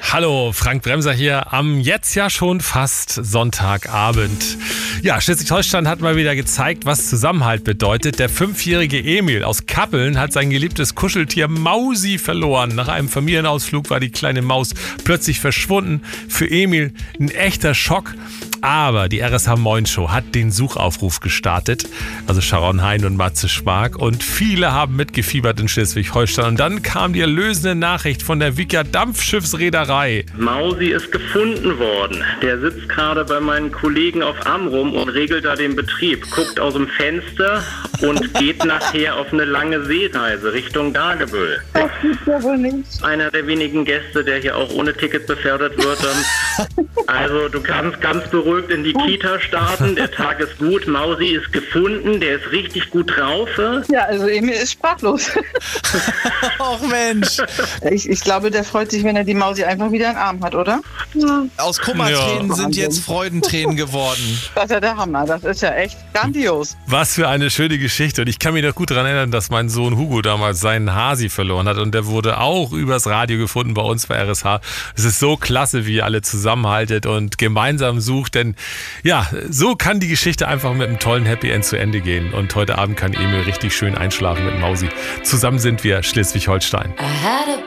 Hallo, Frank Bremser hier am jetzt ja schon fast Sonntagabend. Ja, Schleswig-Holstein hat mal wieder gezeigt, was Zusammenhalt bedeutet. Der 5-jährige Emil aus Kappeln hat sein geliebtes Kuscheltier Mausi verloren. Nach einem Familienausflug war die kleine Maus plötzlich verschwunden. Für Emil ein echter Schock. Aber die RSH Moin Show hat den Suchaufruf gestartet. Also Sharon Hein und Matze Schmark. Und viele haben mitgefiebert in Schleswig-Holstein. Und dann kam die erlösende Nachricht von der Wikia Dampfschiffsreederei. Mausi ist gefunden worden. Der sitzt gerade bei meinen Kollegen auf Amrum und regelt da den Betrieb. Guckt aus dem Fenster und geht nachher auf eine lange Seereise Richtung Dagebüll. Das gibt's ja wohl nicht. Einer der wenigen Gäste, der hier auch ohne Ticket befördert wird. Also du kannst ganz beruhigt in die Kita starten. Der Tag ist gut. Mausi ist gefunden. Der ist richtig gut drauf. Ja, also Emil ist sprachlos. Och Mensch. Ich glaube, der freut sich, wenn er die Mausi einfach wieder in den Arm hat, oder? Ja. Aus Kummertränen sind jetzt Freudentränen geworden. Das ist ja der Hammer. Das ist ja echt grandios. Was für eine schöne Geschichte. Und ich kann mich noch gut daran erinnern, dass mein Sohn Hugo damals seinen Hasi verloren hat. Und der wurde auch übers Radio gefunden bei uns bei RSH. Es ist so klasse, wie ihr alle zusammenhaltet und gemeinsam sucht. Denn ja, so kann die Geschichte einfach mit einem tollen Happy End zu Ende gehen. Und heute Abend kann Emil richtig schön einschlafen mit Mausi. Zusammen sind wir Schleswig-Holstein.